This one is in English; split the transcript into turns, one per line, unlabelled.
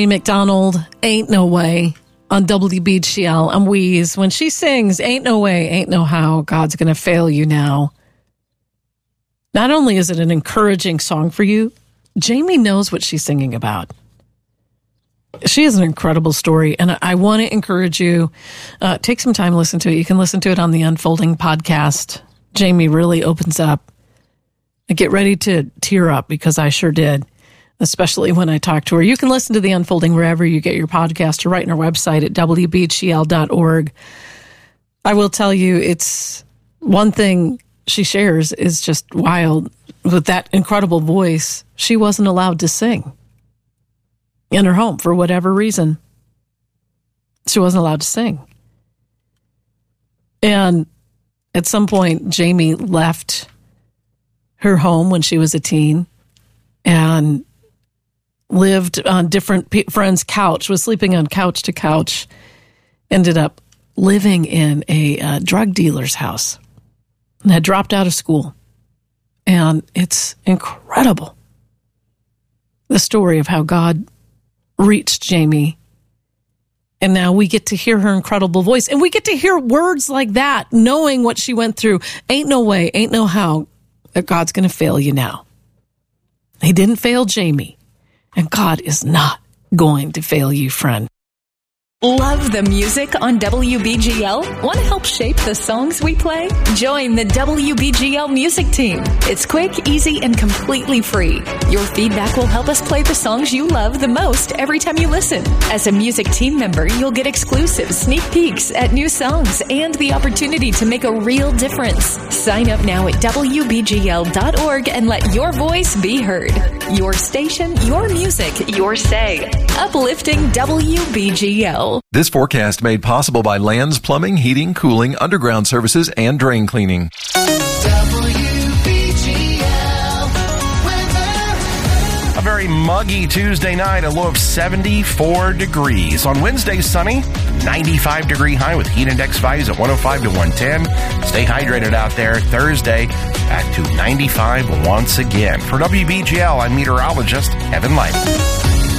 McDonald, Ain't No Way, on WBGL. I'm Wheeze. When she sings, Ain't No Way, Ain't No How, God's Gonna Fail You Now, not only is it an encouraging song for you, Jamie knows what she's singing about. She has an incredible story, and I want to encourage you, take some time to listen to it. You can listen to it on the Unfolding podcast. Jamie really opens up. Get ready to tear up, because I sure did, especially when I talked to her. You can listen to The Unfolding wherever you get your podcast, or right on our website at wbgl.org. I will tell you, it's one thing she shares is just wild. With that incredible voice, she wasn't allowed to sing in her home for whatever reason. She wasn't allowed to sing. And at some point, Jamie left her home when she was a teen and lived on different friends' couch, was sleeping on couch to couch, ended up living in a drug dealer's house, and had dropped out of school. And it's incredible, the story of how God reached Jamie. And now we get to hear her incredible voice, and we get to hear words like that, knowing what she went through. Ain't no way, ain't no how that God's going to fail you now. He didn't fail Jamie. And God is not going to fail you, friend.
Love the music on WBGL? Want to help shape the songs we play? Join the WBGL music team. It's quick, easy, and completely free. Your feedback will help us play the songs you love the most every time you listen. As a music team member, you'll get exclusive sneak peeks at new songs and the opportunity to make a real difference. Sign up now at WBGL.org and let your voice be heard. Your station, your music, your say. Uplifting WBGL.
This forecast made possible by Lands Plumbing, Heating, Cooling, Underground Services, and Drain Cleaning.
A very muggy Tuesday night, a low of 74 degrees. On Wednesday, sunny, 95-degree high with heat index values at 105 to 110. Stay hydrated out there. Thursday, back to 95 once again. For WBGL, I'm meteorologist Kevin Light.